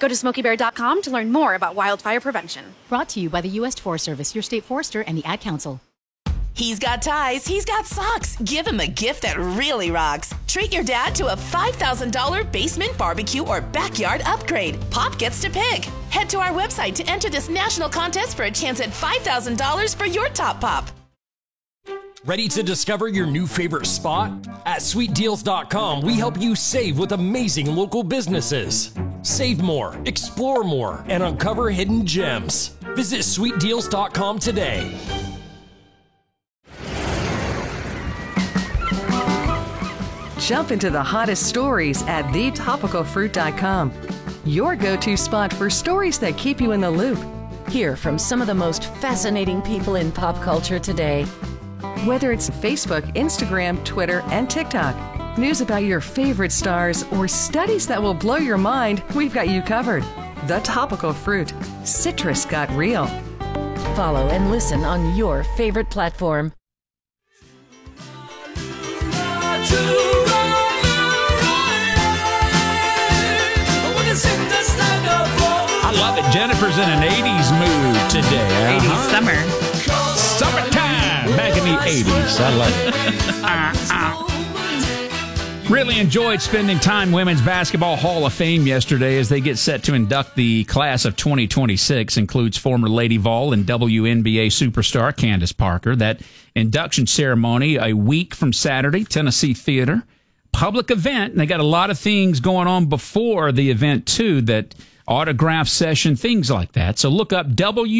Go to SmokeyBear.com to learn more about wildfire prevention. Brought to you by the U.S. Forest Service, your state forester, and the Ad Council. He's got ties, he's got socks. Give him a gift that really rocks. Treat your dad to a $5,000 basement barbecue or backyard upgrade. Pop gets to pick. Head to our website to enter this national contest for a chance at $5,000 for your top pop. Ready to discover your new favorite spot? At SweetDeals.com, we help you save with amazing local businesses. Save more, explore more, and uncover hidden gems. Visit SweetDeals.com today. Jump into the hottest stories at thetopicalfruit.com. Your go-to spot for stories that keep you in the loop. Hear from some of the most fascinating people in pop culture today. Whether it's Facebook, Instagram, Twitter, and TikTok, news about your favorite stars, or studies that will blow your mind, we've got you covered. The Topical Fruit. Citrus got real. Follow and listen on your favorite platform. I love it. Jennifer's in an 80s mood today. 80s summer. Summertime. Back in the 80s. I love it. Really enjoyed spending time Women's Basketball Hall of Fame yesterday as they get set to induct the class of 2026. Includes former Lady Vol and WNBA superstar Candace Parker. That induction ceremony a week from Saturday, Tennessee Theater. Public event, and they got a lot of things going on before the event, too, that autograph session, things like that. So look up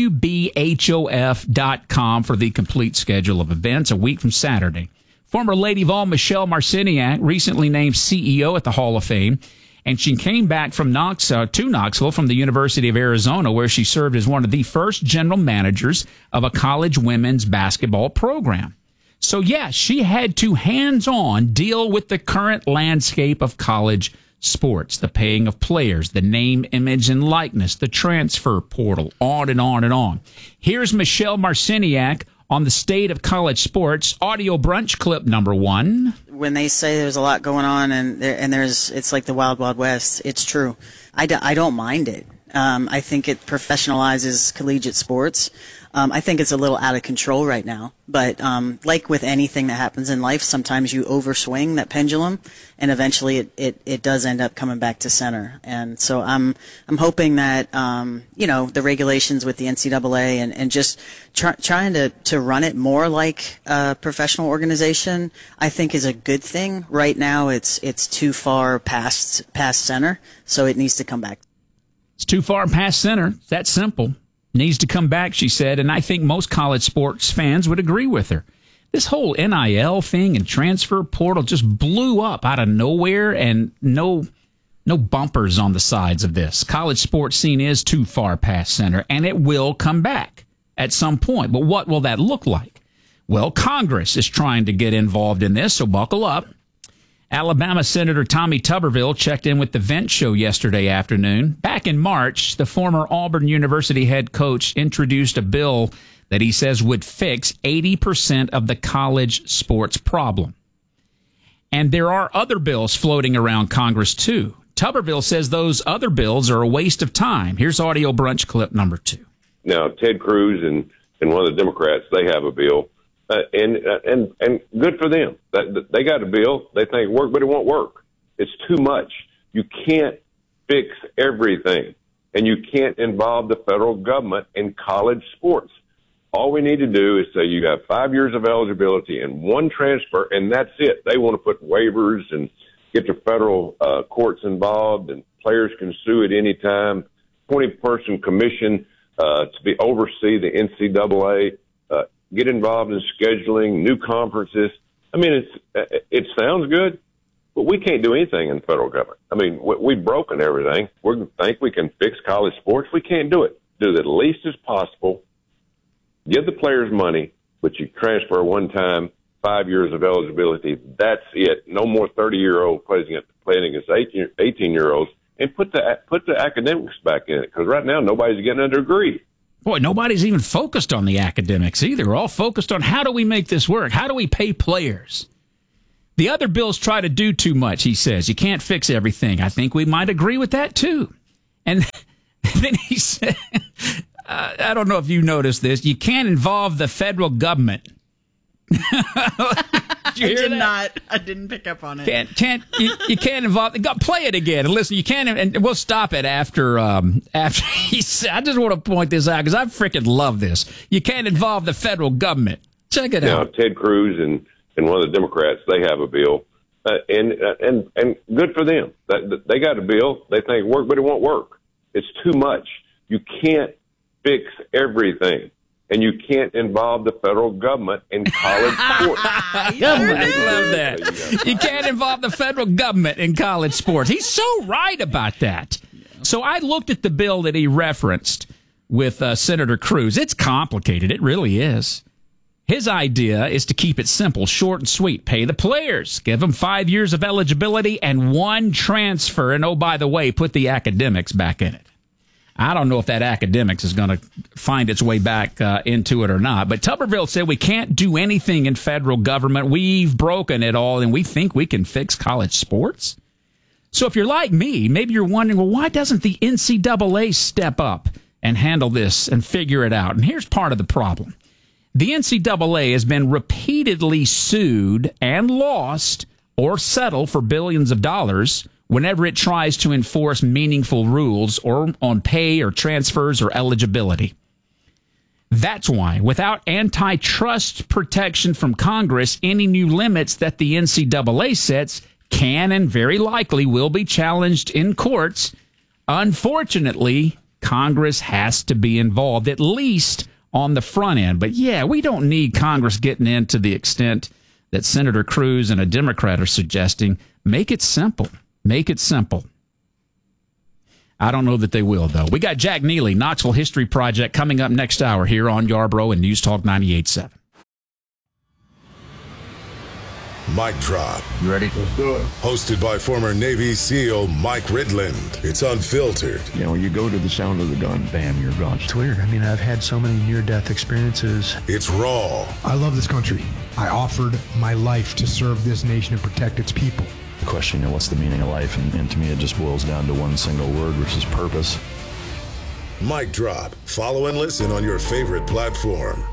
WBHOF.com for the complete schedule of events a week from Saturday. Former Lady Vol Michelle Marciniak, recently named CEO at the Hall of Fame, and she came back from to Knoxville from the University of Arizona, where she served as one of the first general managers of a college women's basketball program. So, yeah, she had to hands-on deal with the current landscape of college sports, the paying of players, the name, image, and likeness, the transfer portal, on and on and on. Here's Michelle Marciniak on the state of college sports, audio brunch clip number 1. When they say there's a lot going on and it's like the Wild Wild West, it's true. I don't mind it. I think it professionalizes collegiate sports. I think it's a little out of control right now, but like with anything that happens in life, sometimes you overswing that pendulum, and eventually it does end up coming back to center. And so I'm hoping that the regulations with the NCAA and just trying to run it more like a professional organization, I think is a good thing. Right now, it's too far past center, so it needs to come back. It's too far past center. It's that simple. Needs to come back, she said, and I think most college sports fans would agree with her. This whole NIL thing and transfer portal just blew up out of nowhere, and no bumpers on the sides of this. College sports scene is too far past center, and it will come back at some point. But what will that look like? Well, Congress is trying to get involved in this, so buckle up. Alabama Senator Tommy Tuberville checked in with the Vent Show yesterday afternoon. Back in March, the former Auburn University head coach introduced a bill that he says would fix 80% of the college sports problem. And there are other bills floating around Congress, too. Tuberville says those other bills are a waste of time. Here's audio brunch clip number 2. Now, Ted Cruz and one of the Democrats, they have a bill. And good for them. They got a bill. They think it work, but it won't work. It's too much. You can't fix everything, and you can't involve the federal government in college sports. All we need to do is say you have 5 years of eligibility and one transfer, and that's it. They want to put waivers and get the federal courts involved, and players can sue at any time. 20-person commission to oversee the NCAA. Get involved in scheduling, new conferences. I mean, it sounds good, but we can't do anything in the federal government. I mean, we've broken everything. We think we can fix college sports. We can't do it. Do it the least as possible. Give the players money, but you transfer one time, 5 years of eligibility. That's it. No more 30-year-old playing against 18-year-olds, and put the academics back in it, because right now nobody's getting a degree. Boy, nobody's even focused on the academics either. We're all focused on how do we make this work? How do we pay players? The other bills try to do too much, he says. You can't fix everything. I think we might agree with that, too. And then he said, I don't know if you noticed this, you can't involve the federal government. I didn't pick up on it. You can't involve. Play it again and listen. You can't, and we'll stop it after he said. I just want to point this out because I freaking love this. You can't involve the federal government. Check it out. Ted Cruz and one of the Democrats, they have a bill, and good for them. They got a bill. They think it work, but it won't work. It's too much. You can't fix everything. And you can't involve the federal government in college sports. I love that. You can't involve the federal government in college sports. He's so right about that. So I looked at the bill that he referenced with Senator Cruz. It's complicated. It really is. His idea is to keep it simple, short and sweet. Pay the players. Give them 5 years of eligibility and one transfer. And, oh, by the way, put the academics back in it. I don't know if that academics is going to find its way back into it or not. But Tuberville said we can't do anything in federal government. We've broken it all, and we think we can fix college sports. So if you're like me, maybe you're wondering, well, why doesn't the NCAA step up and handle this and figure it out? And here's part of the problem. The NCAA has been repeatedly sued and lost or settled for billions of dollars whenever it tries to enforce meaningful rules or on pay or transfers or eligibility. That's why, without antitrust protection from Congress, any new limits that the NCAA sets can and very likely will be challenged in courts. Unfortunately, Congress has to be involved, at least on the front end. But yeah, we don't need Congress getting in to the extent that Senator Cruz and a Democrat are suggesting. Make it simple. Make it simple. I don't know that they will, though. We got Jack Neely, Knoxville History Project, coming up next hour here on Yarborough and News Talk 98.7. Mic Drop. You ready? Let's do it. Hosted by former Navy SEAL Mike Ridland. It's unfiltered. You know, you go to the sound of the gun, bam, you're gone. It's weird. I mean, I've had so many near-death experiences. It's raw. I love this country. I offered my life to serve this nation and protect its people. The question, you know, what's the meaning of life? And to me, it just boils down to one single word, which is purpose. Mic Drop. Follow and listen on your favorite platform.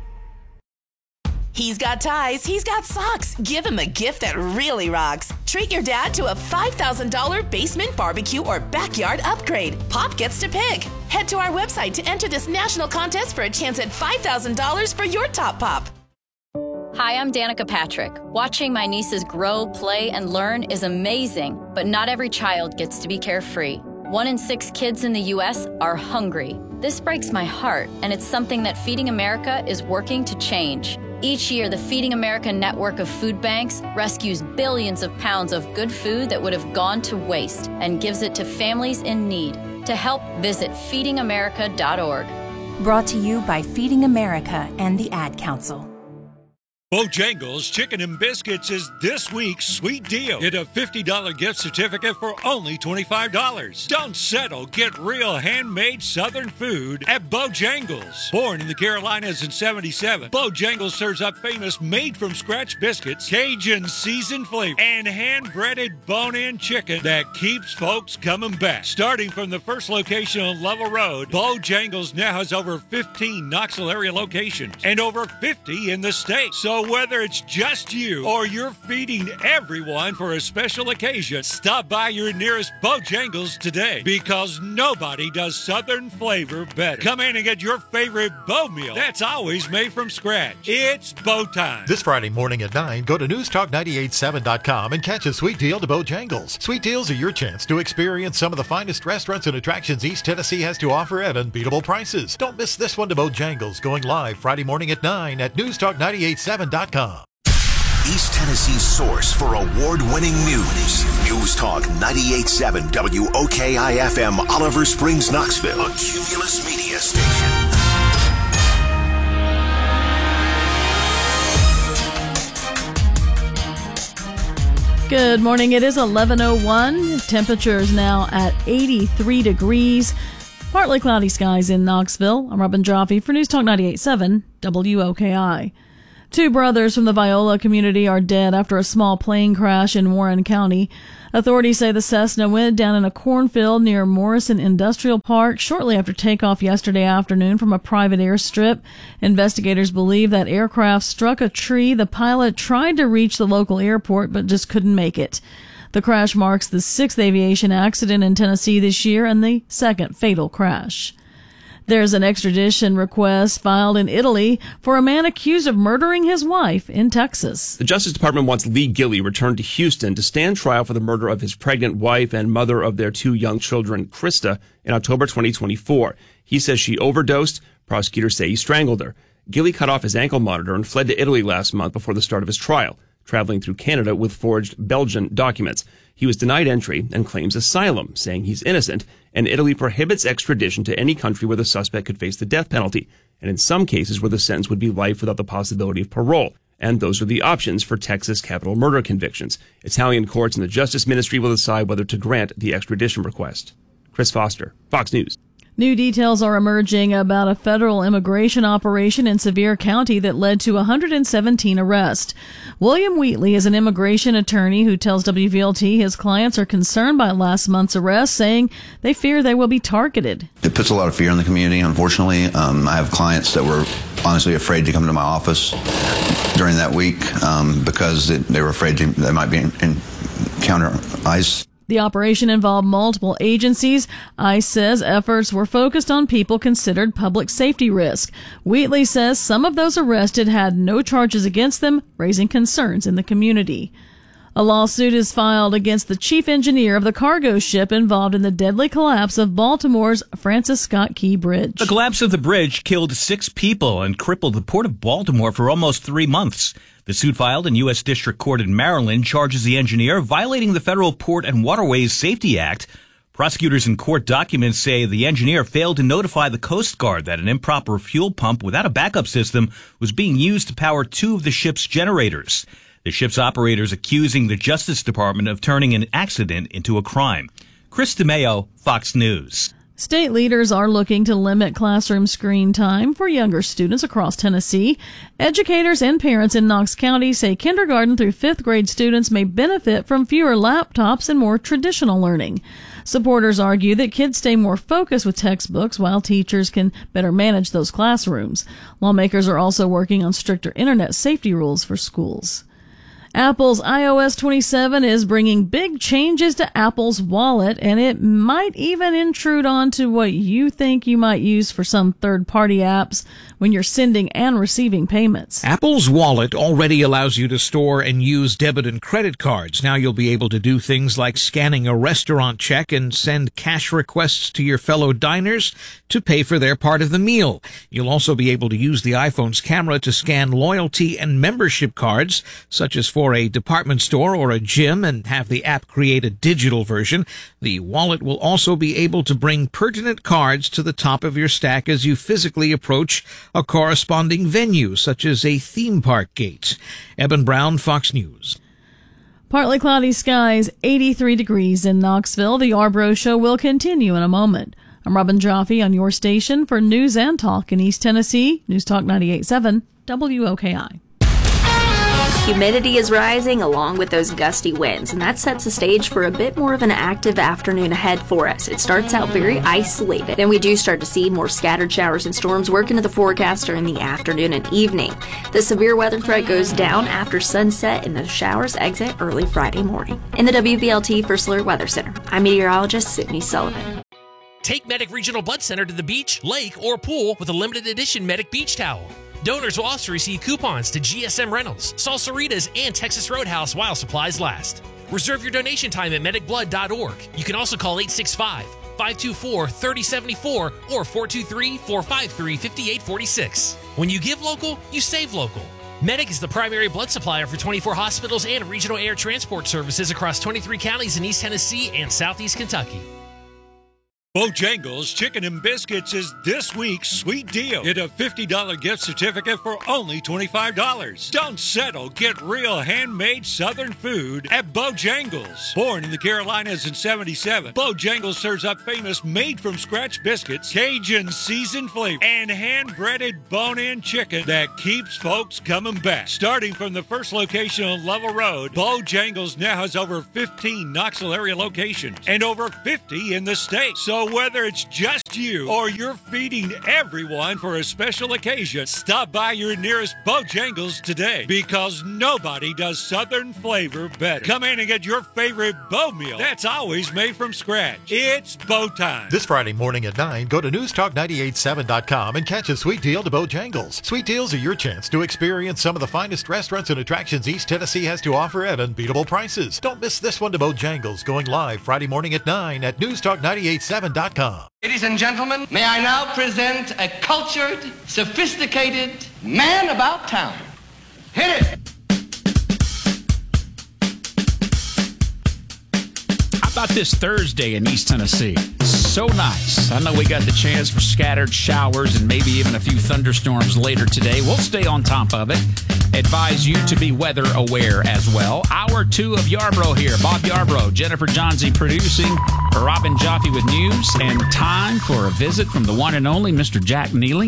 He's got ties, he's got socks. Give him a gift that really rocks. Treat your dad to a $5,000 basement barbecue or backyard upgrade. Pop gets to pick. Head to our website to enter this national contest for a chance at $5,000 for your top pop. Hi, I'm Danica Patrick. Watching my nieces grow, play, and learn is amazing, but not every child gets to be carefree. 1 in 6 kids in the U.S. are hungry. This breaks my heart, and it's something that Feeding America is working to change. Each year, the Feeding America network of food banks rescues billions of pounds of good food that would have gone to waste and gives it to families in need. To help, visit feedingamerica.org. Brought to you by Feeding America and the Ad Council. Bojangles Chicken and Biscuits is this week's sweet deal. Get a $50 gift certificate for only $25. Don't settle. Get real handmade Southern food at Bojangles. Born in the Carolinas in '77, Bojangles serves up famous made-from-scratch biscuits, Cajun seasoned flavor, and hand-breaded bone-in chicken that keeps folks coming back. Starting from the first location on Lovell Road, Bojangles now has over 15 Knoxville area locations and over 50 in the state. So whether it's just you or you're feeding everyone for a special occasion, stop by your nearest Bojangles today, because nobody does Southern flavor better. Come in and get your favorite Bo meal that's always made from scratch. It's Bo time. This Friday morning at 9, go to newstalk987.com and catch a sweet deal to Bojangles. Sweet deals are your chance to experience some of the finest restaurants and attractions East Tennessee has to offer at unbeatable prices. Don't miss this one to Bojangles, going live Friday morning at 9 at newstalk987.com. East Tennessee's source for award-winning news. News Talk 98.7 WOKI-FM, Oliver Springs, Knoxville. A Cumulus Media Station. Good morning. It is 11:01. Temperature is now at 83 degrees. Partly cloudy skies in Knoxville. I'm Robin Jaffe for News Talk 98.7 WOKI. 2 brothers from the Viola community are dead after a small plane crash in Warren County. Authorities say the Cessna went down in a cornfield near Morrison Industrial Park shortly after takeoff yesterday afternoon from a private airstrip. Investigators believe that aircraft struck a tree. The pilot tried to reach the local airport but just couldn't make it. The crash marks the 6th aviation accident in Tennessee this year and the 2nd fatal crash. There's an extradition request filed in Italy for a man accused of murdering his wife in Texas. The Justice Department wants Lee Gilly returned to Houston to stand trial for the murder of his pregnant wife and mother of their 2 young children, Krista, in October 2024. He says she overdosed. Prosecutors say he strangled her. Gilly cut off his ankle monitor and fled to Italy last month before the start of his trial, traveling through Canada with forged Belgian documents. He was denied entry and claims asylum, saying he's innocent, and Italy prohibits extradition to any country where the suspect could face the death penalty, and in some cases where the sentence would be life without the possibility of parole. And those are the options for Texas capital murder convictions. Italian courts and the Justice Ministry will decide whether to grant the extradition request. Chris Foster, Fox News. New details are emerging about a federal immigration operation in Sevier County that led to 117 arrests. William Wheatley is an immigration attorney who tells WVLT his clients are concerned by last month's arrest, saying they fear they will be targeted. It puts a lot of fear in the community, unfortunately. I have clients that were honestly afraid to come to my office during that week because they were afraid they might be encounter ICE. The operation involved multiple agencies. ICE says efforts were focused on people considered public safety risk. Wheatley says some of those arrested had no charges against them, raising concerns in the community. A lawsuit is filed against the chief engineer of the cargo ship involved in the deadly collapse of Baltimore's Francis Scott Key Bridge. The collapse of the bridge killed 6 people and crippled the port of Baltimore for almost 3 months. The suit filed in U.S. District Court in Maryland charges the engineer violating the Federal Port and Waterways Safety Act. Prosecutors in court documents say the engineer failed to notify the Coast Guard that an improper fuel pump without a backup system was being used to power 2 of the ship's generators. The ship's operators accusing the Justice Department of turning an accident into a crime. Chris DeMeo, Fox News. State leaders are looking to limit classroom screen time for younger students across Tennessee. Educators and parents in Knox County say kindergarten through 5th grade students may benefit from fewer laptops and more traditional learning. Supporters argue that kids stay more focused with textbooks while teachers can better manage those classrooms. Lawmakers are also working on stricter internet safety rules for schools. Apple's iOS 27 is bringing big changes to Apple's wallet, and it might even intrude onto what you think you might use for some third-party apps when you're sending and receiving payments. Apple's wallet already allows you to store and use debit and credit cards. Now you'll be able to do things like scanning a restaurant check and send cash requests to your fellow diners to pay for their part of the meal. You'll also be able to use the iPhone's camera to scan loyalty and membership cards, such as for a department store or a gym, and have the app create a digital version. The wallet will also be able to bring pertinent cards to the top of your stack as you physically approach a corresponding venue, such as a theme park gate. Eben Brown, Fox News. Partly cloudy skies, 83 degrees in Knoxville. The Yarborough Show will continue in a moment. I'm Robin Jaffe on your station for News and Talk in East Tennessee. News Talk 98.7 WOKI. Humidity is rising along with those gusty winds, and that sets the stage for a bit more of an active afternoon ahead for us. It starts out very isolated, then we do start to see more scattered showers and storms work into the forecast during the afternoon and evening. The severe weather threat goes down after sunset, and those showers exit early Friday morning. In the WVLT First Alert Weather Center, I'm meteorologist Sydney Sullivan. Take Medic Regional Blood Center to the beach, lake, or pool with a limited edition Medic Beach Towel. Donors will also receive coupons to GSM Rentals, Salsaritas, and Texas Roadhouse while supplies last. Reserve your donation time at medicblood.org. You can also call 865-524-3074 or 423-453-5846. When you give local, you save local. Medic is the primary blood supplier for 24 hospitals and regional air transport services across 23 counties in East Tennessee and Southeast Kentucky. Bojangles Chicken and Biscuits is this week's sweet deal. Get a $50 gift certificate for only $25. Don't settle. Get real handmade Southern food at Bojangles. Born in the Carolinas in 1977, Bojangles serves up famous made-from-scratch biscuits, Cajun seasoned flavor, and hand-breaded bone-in chicken that keeps folks coming back. Starting from the first location on Level Road, Bojangles now has over 15 Knoxville area locations and over 50 in the state. So whether it's just you or you're feeding everyone for a special occasion, stop by your nearest Bojangles today, because nobody does Southern flavor better. Come in and get your favorite Bo meal that's always made from scratch. It's Bo time. This Friday morning at 9, go to newstalk987.com and catch a sweet deal to Bojangles. Sweet deals are your chance to experience some of the finest restaurants and attractions East Tennessee has to offer at unbeatable prices. Don't miss this one to Bojangles, going live Friday morning at 9 at newstalk987.com. Ladies and gentlemen, may I now present a cultured, sophisticated man about town. Hit it! How about this Thursday in East Tennessee? So nice. I know we got the chance for scattered showers and maybe even a few thunderstorms later today. We'll stay on top of it. Advise you to be weather aware as well. Hour 2 of Yarbrough here. Bob Yarbrough, Jennifer Johnsey producing, Robin Jaffe with news, and time for a visit from the one and only Mr. Jack Neely,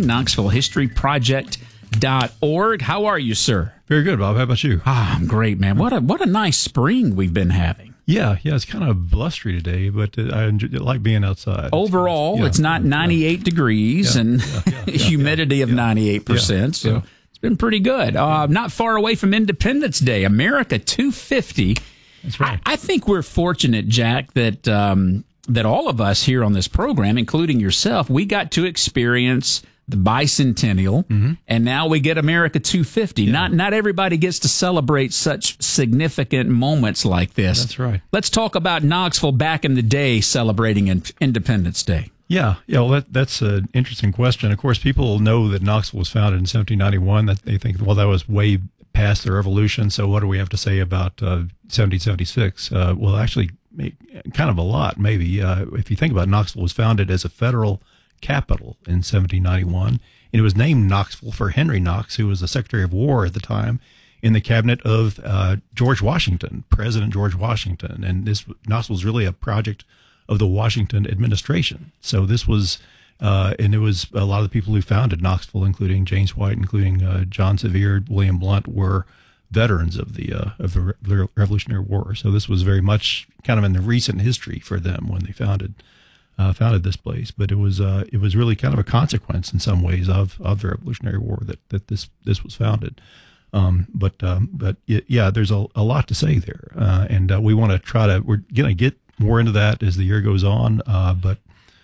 KnoxvilleHistoryProject.org. How are you, sir? Very good, Bob. How about you? I'm great, man. What a nice spring we've been having. Yeah, it's kind of blustery today, but I like being outside. Overall, it's not 98 degrees and humidity of 98%, so it's been pretty good. Not far away from Independence Day, America 250. That's right. I think we're fortunate, Jack, that that all of us here on this program, including yourself, we got to experience the bicentennial, and now we get America 250. Yeah. Not everybody gets to celebrate such significant moments like this. That's right. Let's talk about Knoxville back in the day celebrating Independence Day. Yeah. Well, that's an interesting question. Of course, people know that Knoxville was founded in 1791. That they think, well, that was way past the Revolution. So what do we have to say about 1776? Well, actually, kind of a lot, maybe. If you think about it, Knoxville was founded as a federal capital in 1791, and it was named Knoxville for Henry Knox, who was the Secretary of War at the time in the cabinet of George Washington, President George Washington. And Knoxville was really a project of the Washington administration. So this was, and it was a lot of the people who founded Knoxville, including James White, including John Sevier, William Blount, were veterans of the Revolutionary War. So this was very much kind of in the recent history for them when they founded this place, but it was really kind of a consequence in some ways of the Revolutionary War that this was founded. But there's a lot to say there, and we want to we're going to get more into that as the year goes on. But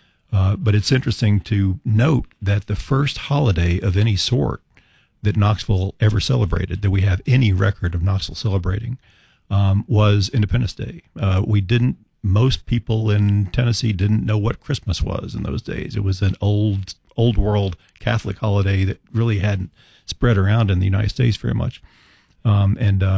it's interesting to note that the first holiday of any sort that Knoxville ever celebrated, that we have any record of Knoxville celebrating, was Independence Day. Most people in Tennessee didn't know what Christmas was in those days. It was an old world Catholic holiday that really hadn't spread around in the United States very much. Some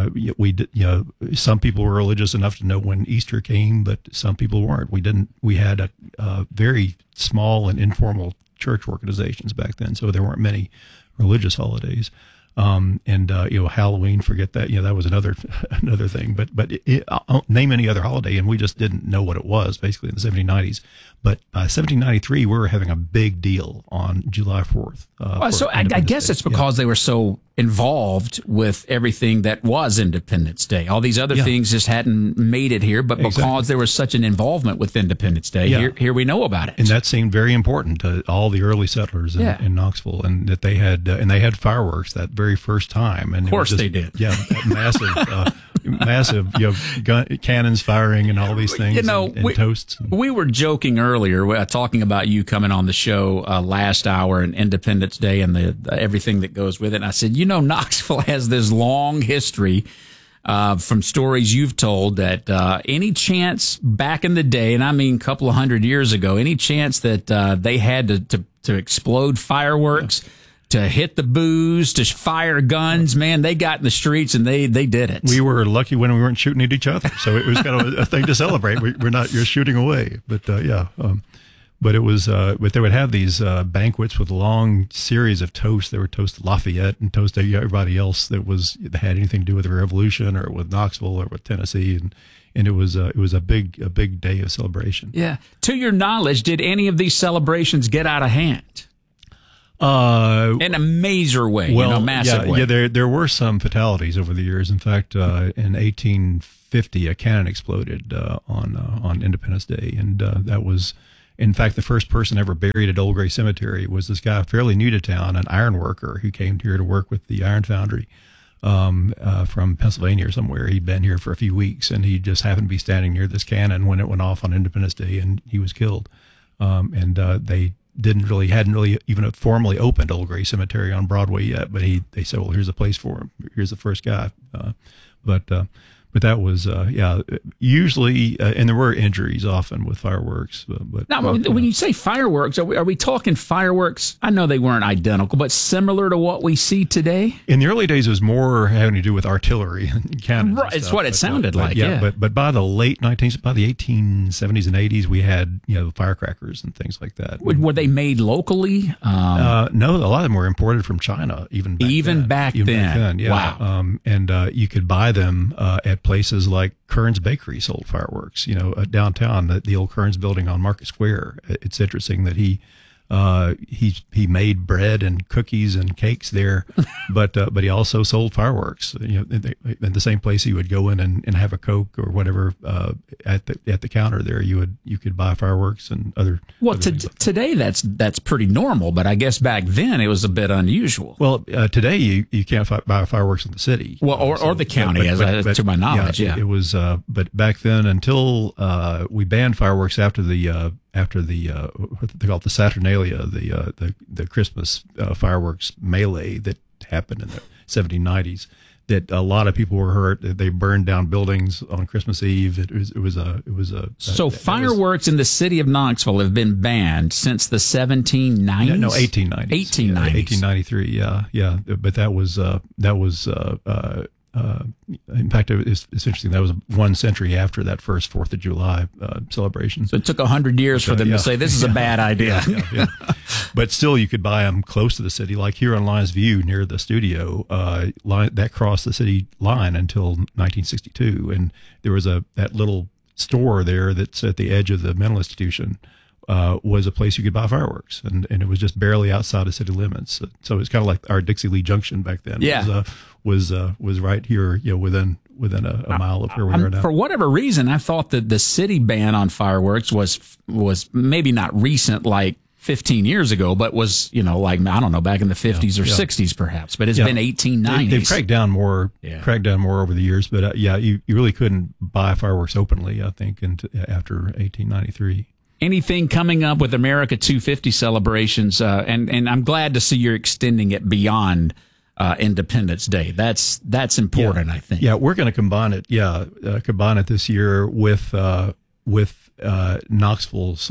people were religious enough to know when Easter came, but some people weren't. We had a very small and informal church organizations back then, so there weren't many religious holidays. Halloween, forget that. That was another thing. But name any other holiday, and we just didn't know what it was, basically, in the 1790s. But by 1793, we were having a big deal on July 4th. So I guess it's because they were so involved with everything that was Independence Day. All these other things just hadn't made it here, but because there was such an involvement with Independence Day, here we know about it. And that seemed very important to all the early settlers in Knoxville, and that they had fireworks that very first time. And of course they did. Yeah, massive cannons firing and all these things, and toasts. We were joking earlier, talking about you coming on the show last hour and Independence Day and everything that goes with it. And I said, Knoxville has this long history from stories you've told that any chance back in the day, and I mean a couple of hundred years ago, any chance that they had to explode fireworks, to hit the booze, to fire guns, man, they got in the streets and they did it. We were lucky when we weren't shooting at each other, so it was kind of a thing to celebrate. You're shooting away, but But it was, but they would have these banquets with a long series of toasts. They would toast Lafayette and toast everybody else that had anything to do with the Revolution or with Knoxville or with Tennessee, and it was a big day of celebration. Yeah. To your knowledge, did any of these celebrations get out of hand? In a major way, massive way. Yeah, there were some fatalities over the years. In fact, in 1850, a cannon exploded on Independence Day, and that was, in fact, the first person ever buried at Old Gray Cemetery was this guy fairly new to town, an iron worker who came here to work with the iron foundry from Pennsylvania or somewhere. He'd been here for a few weeks, and he just happened to be standing near this cannon when it went off on Independence Day, and he was killed. They hadn't really even formally opened Old Gray Cemetery on Broadway yet, but they said, well, here's a place for him. Here's the first guy. But that was, usually, and there were injuries often with fireworks. When you say fireworks, are we talking fireworks? I know they weren't identical, but similar to what we see today? In the early days, it was more having to do with artillery and cannons. Right, it's what it sounded like, yeah. But by the late by the 1870s and 80s, we had, firecrackers and things like that. Were they made locally? No, a lot of them were imported from China, even back then. Yeah. Wow. And you could buy them at places like Kern's Bakery sold fireworks, downtown, the old Kern's building on Market Square. It's interesting that he made bread and cookies and cakes there, but he also sold fireworks. In the same place he would go in and have a Coke or whatever at the counter there. You could buy fireworks and other. Well, today that's pretty normal, but I guess back then it was a bit unusual. Well, today you can't buy fireworks in the city. Well, or the county, to my knowledge. Yeah, it was. But back then, until we banned fireworks after the what they call it, the Saturnalia, the Christmas fireworks melee that happened in the 1790s, that a lot of people were hurt. They burned down buildings on Christmas Eve. So fireworks in the city of Knoxville have been banned since the 1790s? No, 1890s. 1893. Yeah. But that was in fact, it's interesting. That was 1 century after that first 4th of July celebration. So it took 100 years for them to say this is a bad idea. Yeah. But still, you could buy them close to the city, like here on Lions View near the studio. That crossed the city line until 1962, and there was that little store there that's at the edge of the mental institution. Was a place you could buy fireworks, and it was just barely outside of city limits. So it's kind of like our Dixie Lee Junction back then. Yeah. Was right here, within a mile of where we are now. For whatever reason, I thought that the city ban on fireworks was maybe not recent, like 15 years ago, but was, back in the 50s or 60s perhaps, but it's been 1890s. They've cracked down more over the years, but you really couldn't buy fireworks openly, I think, after 1893. Anything coming up with America 250 celebrations, and I'm glad to see you're extending it beyond Independence Day. That's important, I think. Yeah, we're going to combine it. Combine it this year with Knoxville's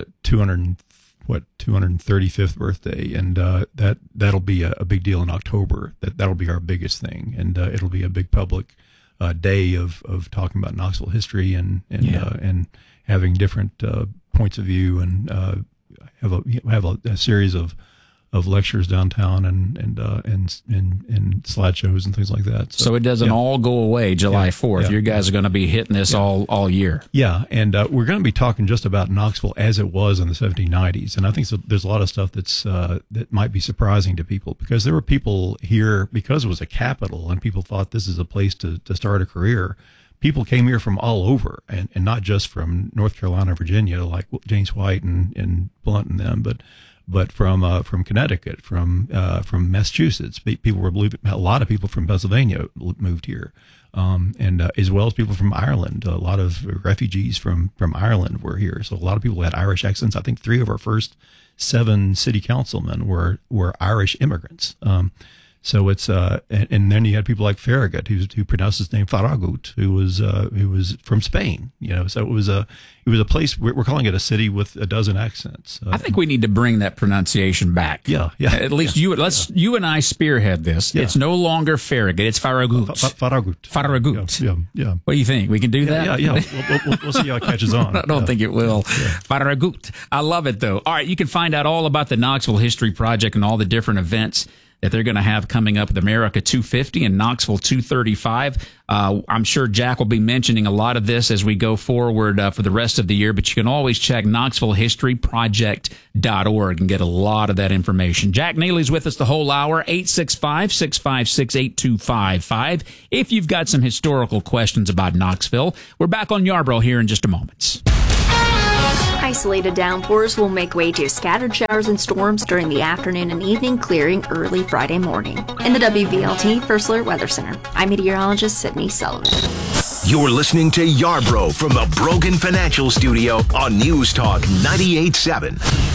235th birthday, and that'll be a big deal in October. That'll be our biggest thing, and it'll be a big public day of talking about Knoxville history and having different points of view, and have a series of lectures downtown and slideshows and things like that. So it doesn't all go away July 4th. Yeah. You guys are going to be hitting this all year. Yeah, and we're going to be talking just about Knoxville as it was in the 1790s. And I think there's a lot of stuff that might be surprising to people, because there were people here because it was a capital and people thought this is a place to start a career. People came here from all over, and not just from North Carolina, Virginia, like James White and Blunt and them, but from Connecticut, from Massachusetts. People were a lot of people from Pennsylvania moved here, and as well as people from Ireland. A lot of refugees from Ireland were here, so a lot of people had Irish accents. I think 3 of our first 7 city councilmen were Irish immigrants. So it's and then you had people like Farragut, who pronounced his name Farragut, who was from Spain. So it was a place. We're calling it a city with a dozen accents. I think we need to bring that pronunciation back. Yeah. At least you and I spearhead this. Yeah. It's no longer Farragut. It's Farragut. Farragut. Yeah. What do you think? We can do that? Yeah. We'll see how it catches on. I don't think it will. Yeah. Farragut. I love it though. All right, you can find out all about the Knoxville History Project and all the different events that they're going to have coming up with America 250 and Knoxville 235. I'm sure Jack will be mentioning a lot of this as we go forward for the rest of the year, but you can always check KnoxvilleHistoryProject.org and get a lot of that information. Jack Neely's with us the whole hour, 865-656-8255. If you've got some historical questions about Knoxville, we're back on Yarborough here in just a moment. Isolated downpours will make way to scattered showers and storms during the afternoon and evening, clearing early Friday morning. In the WVLT First Alert Weather Center, I'm meteorologist Sydney Sullivan. You're listening to Yarborough from the Brogan Financial Studio on News Talk 98.7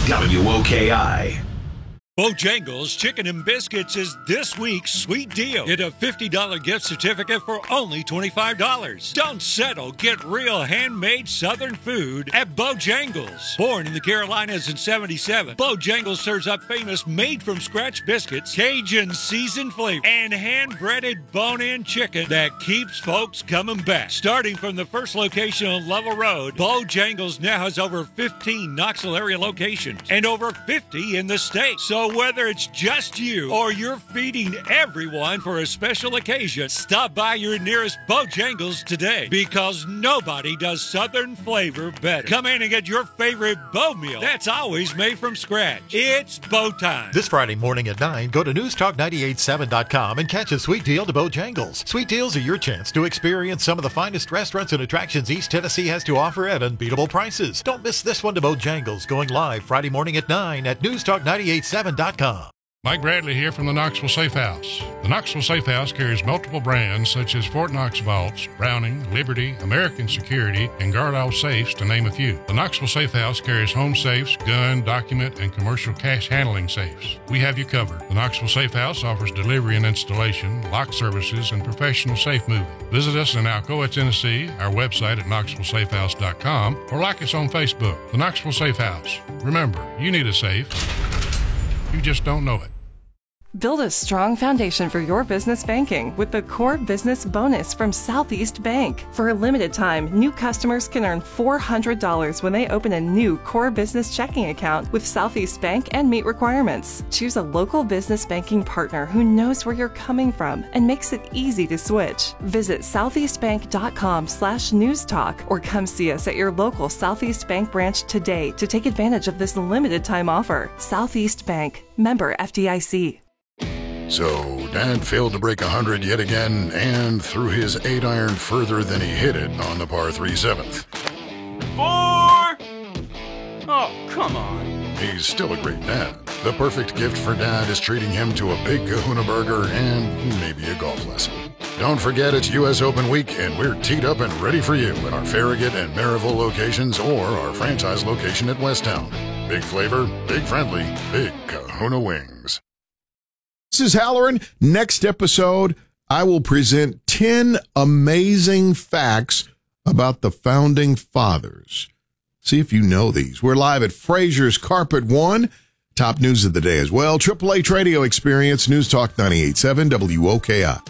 WOKI. Bojangles Chicken and Biscuits is this week's sweet deal. Get a $50 gift certificate for only $25. Don't settle. Get real handmade Southern food at Bojangles. Born in the Carolinas in '77, Bojangles serves up famous made-from-scratch biscuits, Cajun seasoned flavor, and hand-breaded bone-in chicken that keeps folks coming back. Starting from the first location on Level Road, Bojangles now has over 15 Knoxville area locations and over 50 in the state. So whether it's just you or you're feeding everyone for a special occasion, stop by your nearest Bojangles today, because nobody does Southern flavor better. Come in and get your favorite Bo meal that's always made from scratch. It's Bo time. This Friday morning at 9, go to newstalk987.com and catch a sweet deal to Bojangles. Sweet deals are your chance to experience some of the finest restaurants and attractions East Tennessee has to offer at unbeatable prices. Don't miss this one to Bojangles, going live Friday morning at 9 at newstalk987.com. Mike Bradley here from the Knoxville Safe House. The Knoxville Safe House carries multiple brands such as Fort Knox Vaults, Browning, Liberty, American Security, and Guardall Safes, to name a few. The Knoxville Safe House carries home safes, gun, document, and commercial cash handling safes. We have you covered. The Knoxville Safe House offers delivery and installation, lock services, and professional safe moving. Visit us in Alcoa, Tennessee, our website at KnoxvilleSafeHouse.com, or like us on Facebook. The Knoxville Safe House. Remember, you need a safe. You just don't know it. Build a strong foundation for your business banking with the Core Business Bonus from Southeast Bank. For a limited time, new customers can earn $400 when they open a new Core Business checking account with Southeast Bank and meet requirements. Choose a local business banking partner who knows where you're coming from and makes it easy to switch. Visit southeastbank.com/newstalk or come see us at your local Southeast Bank branch today to take advantage of this limited time offer. Southeast Bank, member FDIC. So, Dad failed to break 100 yet again and threw his 8-iron further than he hit it on the par 3 7th. 4! Oh, come on. He's still a great dad. The perfect gift for Dad is treating him to a big Kahuna burger and maybe a golf lesson. Don't forget it's U.S. Open week, and we're teed up and ready for you at our Farragut and Maryville locations or our franchise location at Westtown. Big flavor, big friendly, big Kahuna wings. This is Halloran. Next episode, I will present 10 amazing facts about the Founding Fathers. See if you know these. We're live at Frazier's Carpet One. Top news of the day as well. Triple H Radio Experience, News Talk 98.7 WOKI.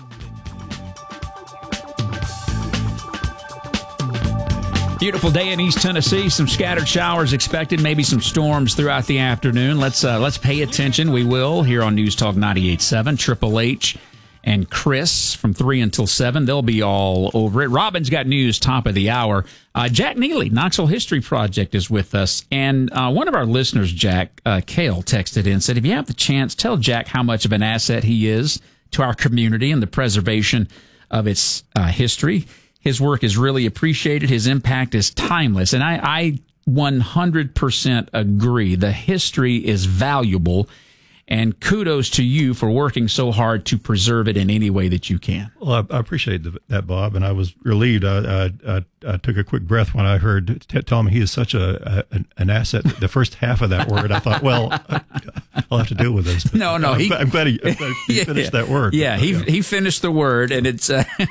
Beautiful day in East Tennessee. Some scattered showers expected, maybe some storms throughout the afternoon. Let's pay attention. We will here on News Talk 98.7. Triple H and Chris from 3 until 7. They'll be all over it. Robin's got news top of the hour. Jack Neely, Knoxville History Project, is with us. And one of our listeners, Jack, Kale, texted in and said, if you have the chance, tell Jack how much of an asset he is to our community and the preservation of its history. His work is really appreciated. His impact is timeless. And I 100% agree. The history is valuable. And kudos to you for working so hard to preserve it in any way that you can. Well, I appreciate that, Bob. And I was relieved. I took a quick breath when I heard tell me he is such an asset. The first half of that word, I thought, well, I'll have to deal with this. No. I'm glad he finished that word. Yeah, he finished the word, and it's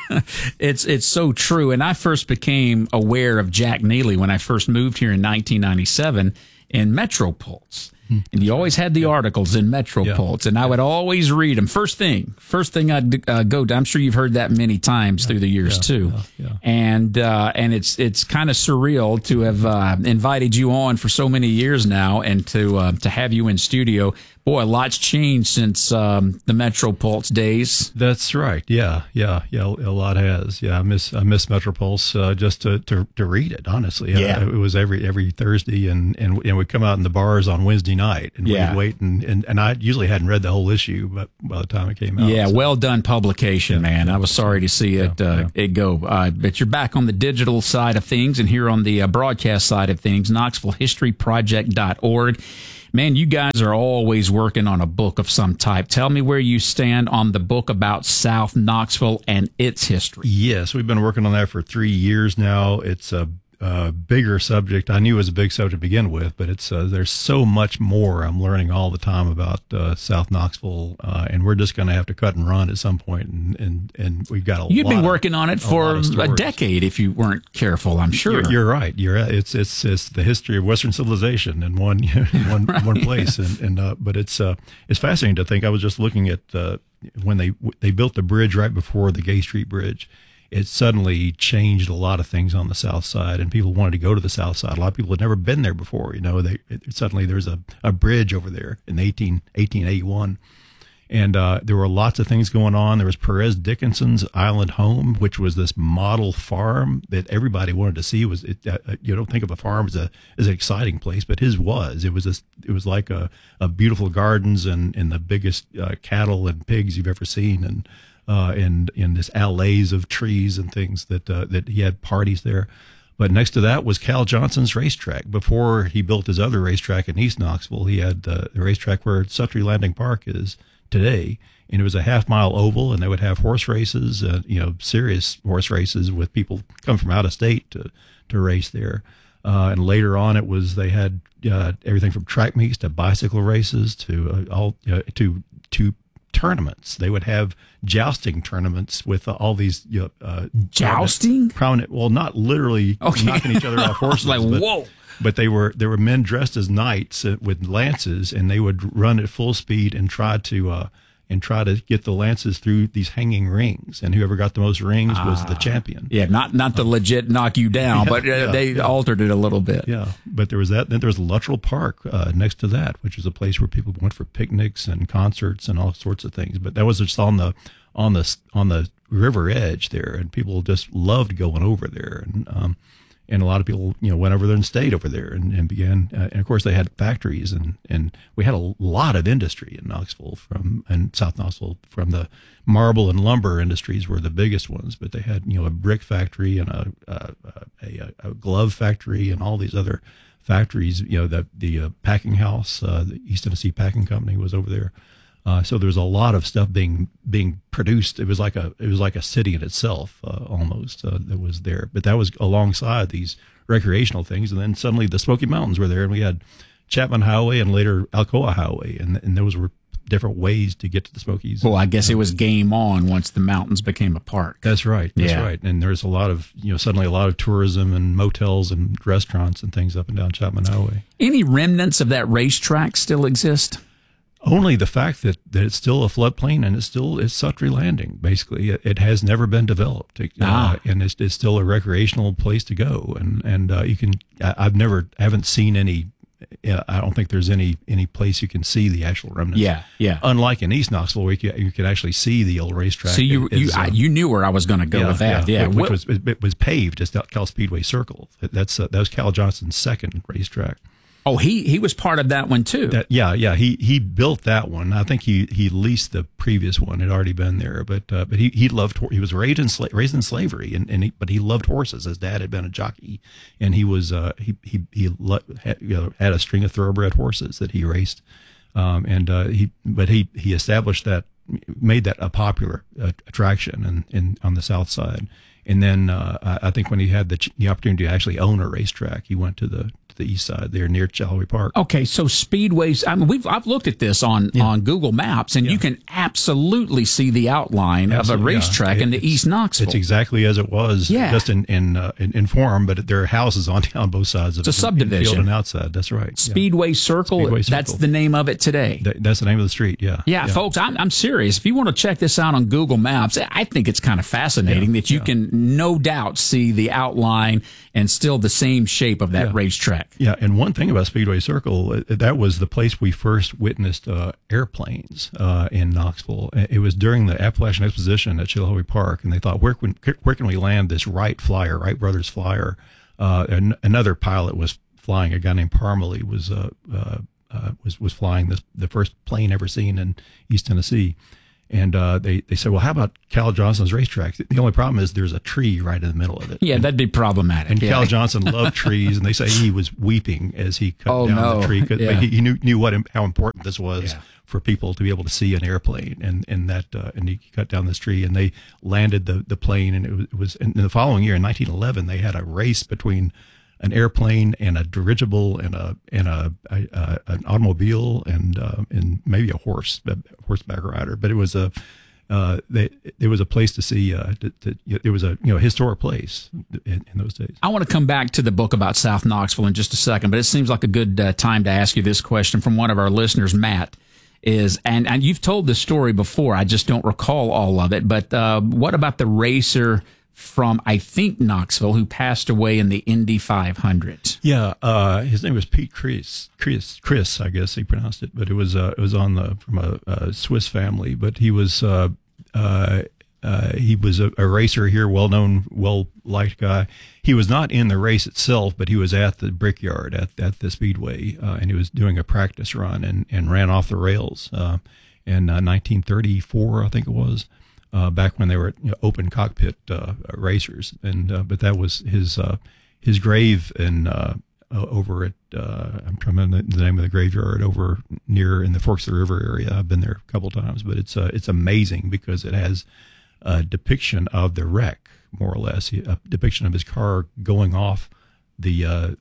it's so true. And I first became aware of Jack Neely when I first moved here in 1997 in Metropulse. And you always had the articles in Metropulse, and I would always read them. First thing I'd go to. I'm sure you've heard that many times through the years too. And it's kind of surreal to have invited you on for so many years now, and to have you in studio. Boy, a lot's changed since the Metropulse days. That's right. Yeah. A lot has. Yeah, I miss Metropulse just to read it. Honestly, it was every Thursday, and we'd come out in the bars on Wednesday night, and we'd wait, and I usually hadn't read the whole issue, but by the time it came out, well done publication, man. I was sorry to see it go, but you're back on the digital side of things, and here on the broadcast side of things, KnoxvilleHistoryProject.org. Man, you guys are always working on a book of some type. Tell me where you stand on the book about South Knoxville and its history. Yes, we've been working on that for 3 years now. It's a bigger subject. I knew it was a big subject to begin with, but it's there's so much more I'm learning all the time about South Knoxville, and we're just going to have to cut and run at some point. And we've got You've been working on it for a decade, if you weren't careful. I'm sure you're right. It's the history of Western civilization in one place, but it's fascinating to think. I was just looking at when they built the bridge right before the Gay Street Bridge. It suddenly changed a lot of things on the south side, and people wanted to go to the south side. A lot of people had never been there before. Suddenly there's a bridge over there in 1881. And there were lots of things going on. There was Perez Dickinson's Island Home, which was this model farm that everybody wanted to see. You don't think of a farm as an exciting place, but his was. It was like a beautiful gardens and the biggest cattle and pigs you've ever seen, and in this allays of trees and things that he had parties there. But next to that was Cal Johnson's racetrack. Before he built his other racetrack in East Knoxville, he had the racetrack where Suttree Landing Park is today, and it was a half-mile oval, and they would have horse races, serious horse races with people come from out of state to race there. And later on, they had everything from track meets to bicycle races to tournaments. They would have jousting tournaments with all these jousting prominent. Well, not literally knocking each other off horses. Whoa. But there were men dressed as knights with lances, and they would run at full speed and try to get the lances through these hanging rings, and whoever got the most rings was the champion. Yeah, not the legit knock you down, but they altered it a little bit. Yeah, but there was that. Then there was Luttrell Park next to that, which was a place where people went for picnics and concerts and all sorts of things. But that was just on the river edge there, and people just loved going over there. And a lot of people, went over there and stayed over there and began. And of course, they had factories, and we had a lot of industry in Knoxville and South Knoxville. From the marble and lumber industries were the biggest ones, but they had a brick factory and a glove factory and all these other factories. The packing house, the East Tennessee Packing Company was over there. So there was a lot of stuff being produced. It was like a city in itself, almost, that was there. But that was alongside these recreational things. And then suddenly the Smoky Mountains were there, and we had Chapman Highway and later Alcoa Highway, and those were different ways to get to the Smokies. Well, I guess it was game on once the mountains became a park. That's right. That's right. And there's a lot of suddenly a lot of tourism and motels and restaurants and things up and down Chapman Highway. Any remnants of that racetrack still exist? Only the fact that it's still a floodplain, and it's Suttree Landing. Basically, it has never been developed, and it's still a recreational place to go. And you can. I haven't seen any. I don't think there's any place you can see the actual remnants. Yeah. Unlike in East Knoxville, where you can actually see the old racetrack. So you knew where I was going to go with that. Yeah. It was paved as Cal Speedway Circle. That was Cal Johnson's second racetrack. Oh, he was part of that one too. He built that one. I think he leased the previous one. It had already been there, but he loved. He was raised in slavery, but he loved horses. His dad had been a jockey, and he was he had a string of thoroughbred horses that he raced, he established that, made that a popular attraction on the south side. And then I think when he had the opportunity to actually own a racetrack, he went to to the east side there near Chilhowee Park. Okay, so speedways. I mean, I've looked at this on Google Maps, and you can absolutely see the outline of a racetrack in the East Knoxville. It's exactly as it was, just in form, but there are houses on both sides of it. It's a subdivision, infield and outside. That's right. Speedway Circle. That's the name of it today. That's the name of the street. Yeah, folks. I'm serious. If you want to check this out on Google Maps, I think it's kind of fascinating that you can no doubt see the outline and still the same shape of that racetrack. Yeah, and one thing about Speedway Circle, that was the place we first witnessed airplanes in Knoxville. It was during the Appalachian Exposition at Chilhowee Park, and they thought, where can we land this Wright Brothers flyer? Another pilot was flying, a guy named Parmalee was flying the first plane ever seen in East Tennessee. And they said, well, how about Cal Johnson's racetrack? The only problem is there's a tree right in the middle of it. Yeah, that'd be problematic. And Cal Johnson loved trees, and they say he was weeping as he cut down the tree. But he knew how important this was for people to be able to see an airplane. And he cut down this tree, and they landed the plane. And it was in the following year, in 1911, they had a race between an airplane and a dirigible and an automobile and maybe a horseback rider. But it was there was a place to see. It was a historic place in those days. I want to come back to the book about South Knoxville in just a second, but it seems like a good time to ask you this question from one of our listeners, Matt. And you've told this story before. I just don't recall all of it. But what about the racer from, I think, Knoxville, who passed away in the Indy 500? Yeah, his name was Pete Chris, I guess he pronounced it, but it was from a Swiss family. But he was a racer here, well-known, well-liked guy. He was not in the race itself, but he was at the Brickyard at the Speedway, and he was doing a practice run and ran off the rails in 1934, I think it was. Back when they were open cockpit racers, and but that was his grave over at I'm trying to remember the name of the graveyard over near in the Forks of the River area. I've been there a couple of times, but it's amazing because it has a depiction of the wreck, more or less, a depiction of his car going off Albert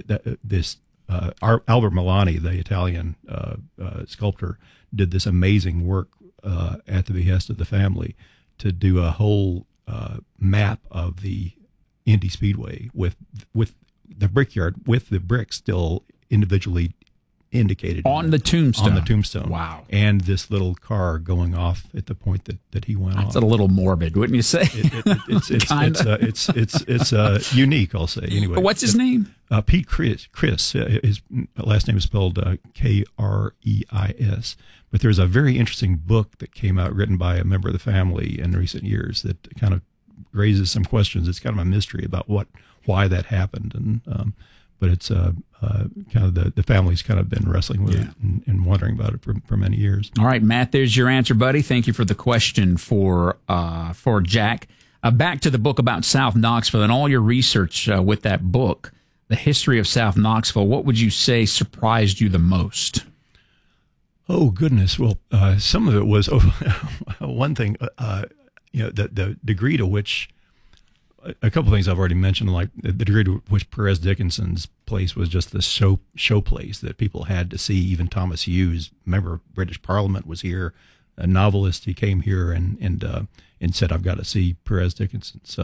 Milani, the Italian sculptor, did this amazing work at the behest of the family to do a whole map of the Indy Speedway with the Brickyard, with the bricks still individually indicated on the tombstone. On the tombstone. Wow. And this little car going off at the point that he went off. That's a little morbid, wouldn't you say? It's unique, I'll say. Anyway. What's his name? Pete Chris. His last name is spelled Kreis. But there's a very interesting book that came out written by a member of the family in recent years that kind of raises some questions. It's kind of a mystery about why that happened, and but it's kind of the family's kind of been wrestling with it and wondering about it for many years. All right, Matt, there's your answer, buddy. Thank you for the question for Jack. Back to the book about South Knoxville and all your research with that book, The History of South Knoxville. What would you say surprised you the most? Oh, goodness. Well, some of it was one thing, the degree to which a couple of things I've already mentioned, like the degree to which Perez Dickinson's place was just the show place that people had to see. Even Thomas Hughes, member of British Parliament, was here, a novelist. He came here and said, "I've got to see Perez Dickinson's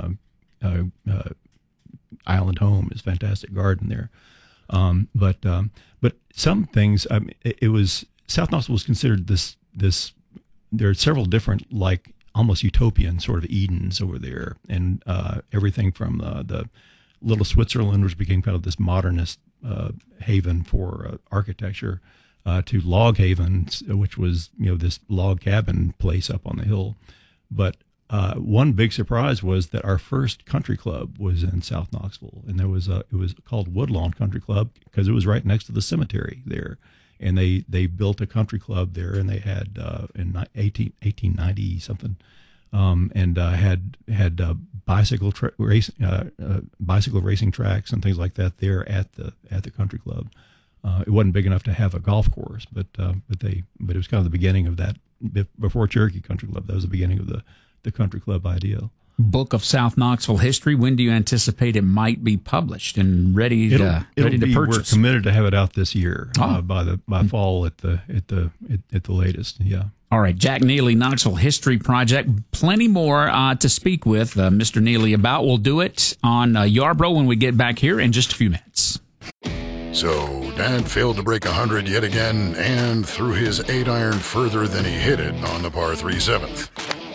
island home, his fantastic garden there." But some things, it was South Knoxville was considered this. There are several different, like, almost utopian sort of Edens over there, and everything from the Little Switzerland, which became kind of this modernist haven for architecture, to Log Haven, which was this log cabin place up on the hill. But one big surprise was that our first country club was in South Knoxville, and it was called Woodlawn Country Club because it was right next to the cemetery there. And they built a country club there, and they had in 1890 something, and had bicycle racing tracks and things like that there at the country club. It wasn't big enough to have a golf course, but it was kind of the beginning of that. Before Cherokee Country Club, that was the beginning of the country club idea. book of South Knoxville history. When do you anticipate it might be published and ready to purchase? We're committed to have it out this year by fall at the latest. Yeah. All right, Jack Neely, Knoxville History Project. Plenty more to speak with Mr. Neely about. We'll do it on Yarborough when we get back here in just a few minutes. So, Dad failed to break 100 yet again and threw his 8-iron further than he hit it on the par 3 7th.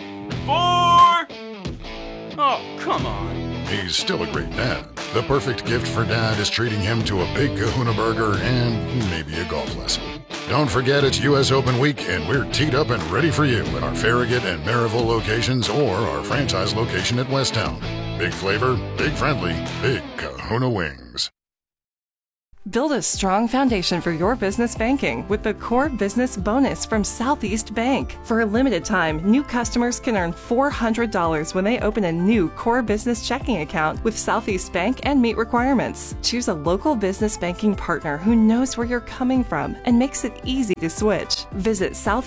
4! Oh, come on. He's still a great dad. The perfect gift for Dad is treating him to a big Kahuna Burger and maybe a golf lesson. Don't forget it's U.S. Open Week, and we're teed up and ready for you at our Farragut and Maryville locations or our franchise location at Westtown. Big flavor, big friendly, big Kahuna Wings. Build a strong foundation for your business banking with the Core Business Bonus from Southeast Bank. For a limited time, new customers can earn $400 when they open a new Core Business checking account with Southeast Bank and meet requirements. Choose a local business banking partner who knows where you're coming from and makes it easy to switch. Visit